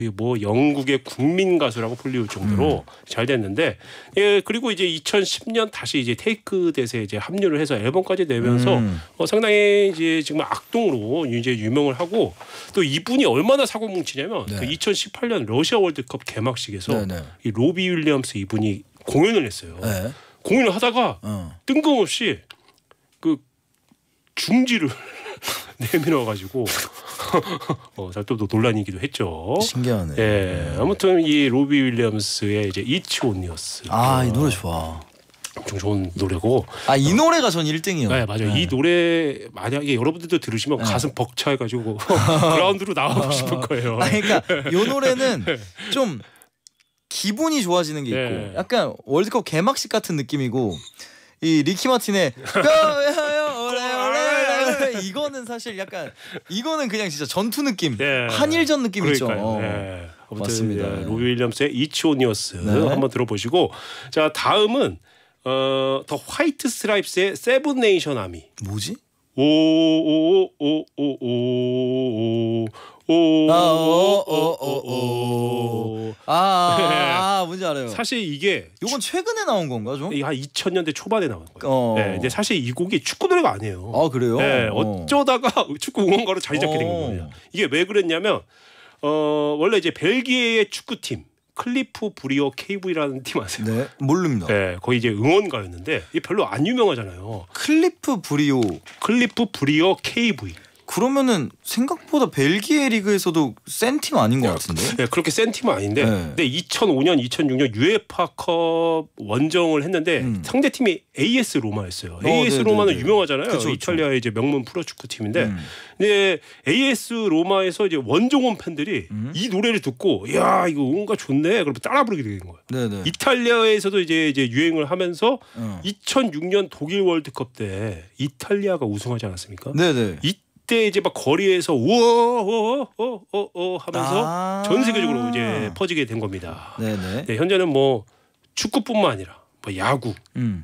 뭐 영국의 국민 가수라고 불리울 정도로 잘 됐는데 예 그리고 이제 2010년 다시 이제 테이크댓에 이제 합류를 해서 앨범까지 내면서 상당히 이제 지금 악동으로 이제 유명을 하고 또 이분이 얼마나 사고 뭉치냐면 그 2018년 러시아 월드컵 개막식에서 이 로비 윌리엄스 이분이 공연을 했어요. 공연을 하다가 뜬금없이 그 중지를 내밀어가지고 또 논란이기도 했죠. 신기하네. 예, 아무튼 이 로비 윌리엄스의 이제 It's Only Us. 이 노래 좋아. 엄청 좋은 노래고. 이 노래가 전 1등이요. 네, 맞아요. 이 노래 만약에 여러분들도 들으시면 가슴 벅차해가지고 그라운드로 나가고 싶을 거예요. 그러니까 이 노래는 좀 기분이 좋아지는 게 있고 약간 월드컵 개막식 같은 느낌이고 이 리키 마틴의 이거는 사실 약간 이거는 그냥 진짜 전투 느낌, 한일전 느낌 있죠. 맞습니다. 로비 윌리엄스의 It's Only Us 한번 들어보시고 자 다음은 더 화이트 스트라이프스의 세븐 네이션 아미. 뭐지? 뭔지 알아요. 사실 이게 이건 최근에 나온 건가 좀? 한 2000년대 초반에 나온 거예요. 근데 사실 이 곡이 축구 노래가 아니에요. 그래요? 네, 어쩌다가 축구 응원가로 자리 잡게 된 거예요. 이게 왜 그랬냐면 원래 이제 벨기에의 축구팀 클리프 브리어 KV라는 팀 아세요? 네, 모릅니다. 네, 거의 이제 응원가였는데 이게 별로 안 유명하잖아요. 클리프 브리어 KV. 그러면은 생각보다 벨기에 리그에서도 센 팀 아닌 것 같은데? 네, 그렇게 센 팀은 아닌데 근데 2005년, 2006년 유에파컵 원정을 했는데 상대 팀이 AS 로마였어요. AS 로마는 유명하잖아요. 그쵸. 이탈리아의 이제 명문 프로축구 팀인데 근데 AS 로마에서 이제 원정원 팬들이 이 노래를 듣고 야 이거 응원가 좋네. 그러면 따라 부르게 되는 거예요. 네네. 이탈리아에서도 이제 유행을 하면서 2006년 독일 월드컵 때 이탈리아가 우승하지 않았습니까? 네네. 이때 이제 막 거리에서 우어 하면서 전 세계적으로 이제 퍼지게 된 겁니다. 네네. 네, 현재는 뭐 축구뿐만 아니라 뭐 야구,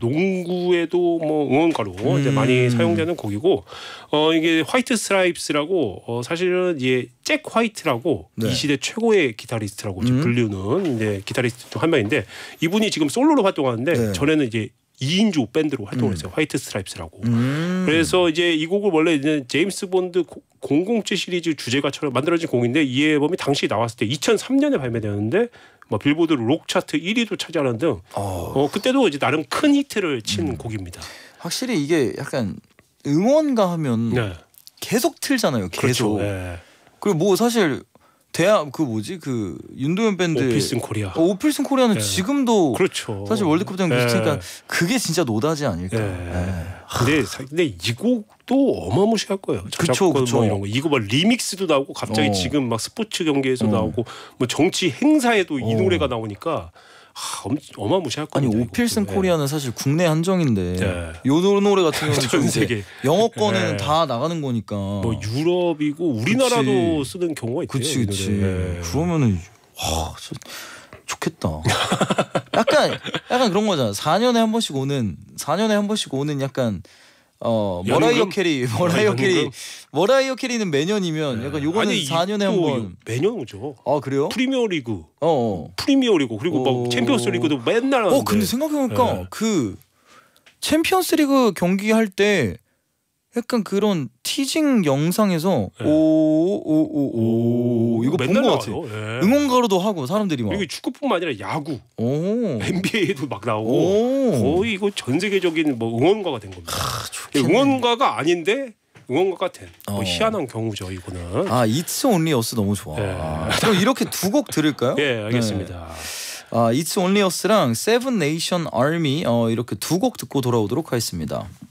농구에도 뭐 응원가로 이제 많이 사용되는 곡이고 이게 화이트 스트라이프스라고 사실은 이제 잭 화이트라고 이 시대 최고의 기타리스트라고 이제 불리는 이제 기타리스트 한 명인데 이분이 지금 솔로로 활동하는데 전에는 이제 2인조 밴드로 활동을 했어요. 화이트 스트라이프스라고. 그래서 이제 이 곡을 원래 이제 제임스 본드 007 시리즈 주제가처럼 만들어진 곡인데 이 앨범이 당시 나왔을 때 2003년에 발매되었는데 뭐 빌보드 록 차트 1위도 차지하는 등 그때도 이제 나름 큰 히트를 친 곡입니다. 확실히 이게 약간 응원가 하면 계속 틀잖아요. 계속. 그렇죠. 네. 그리고 뭐 사실 대학 그 윤도현 밴드 오필슨 코리아. 오필슨 코리아는 지금도 그렇죠. 사실 월드컵 때문에 비슷하니까 그게 진짜 노다지 아닐까. 근데 이 곡도 어마무시할 거예요. 그쵸. 뭐 이런 거 이거 뭐 리믹스도 나오고 갑자기 지금 막 스포츠 경기에서 나오고 뭐 정치 행사에도 이 노래가 나오니까 어마무시할 겁니다. 아니 오필슨 코리아는 사실 국내 한정인데 요 노래 같은 경우는 전 세계 영어권에는 다 나가는 거니까 뭐 유럽이고 우리나라도 쓰는 경우가 있대요. 그치. 그러면은 좋겠다. 약간 그런 거잖아. 4년에 한 번씩 오는 약간 머라이어 캐리는 매년이면 약간 요거는 4년에 한 번 매년 오죠. 그래요? 프리미어리그 그리고 막 챔피언스리그도 맨날 하는데. 근데 생각해보니까 그 챔피언스리그 경기 할 때 약간 그런 티징 영상에서 이거 본 것 같아. 응원가로도 하고 사람들이 막. 이게 축구뿐만 아니라 야구, NBA에도 막 나오고 거의 이거 전 세계적인 뭐 응원가가 된 겁니다. 응원가가 아닌데 응원가가 된 뭐 희한한 경우죠 이거는. It's Only Us 너무 좋아. 그럼 이렇게 두 곡 들을까요? 알겠습니다. It's Only Us랑 Seven Nation Army 이렇게 두 곡 듣고 돌아오도록 하겠습니다.